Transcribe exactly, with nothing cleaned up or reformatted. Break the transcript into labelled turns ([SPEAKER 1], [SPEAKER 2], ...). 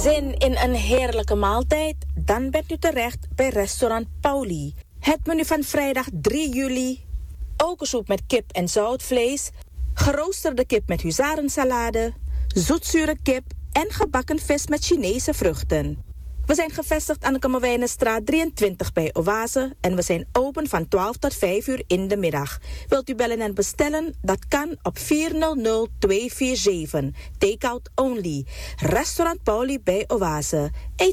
[SPEAKER 1] Zin in een heerlijke maaltijd? Dan bent u terecht bij restaurant Pauli. Het menu van vrijdag drie juli. Aukensoep met kip en zoutvlees. Geroosterde kip met huzarensalade. Zoetzure kip en gebakken vis met Chinese vruchten. We zijn gevestigd aan de Kammerwijnenstraat drieëntwintig bij Oase en we zijn open van twaalf tot vijf uur in de middag. Wilt u bellen en bestellen? Dat kan op vier nul nul twee vier zeven. Takeout only. Restaurant Pauli bij Oase. Eet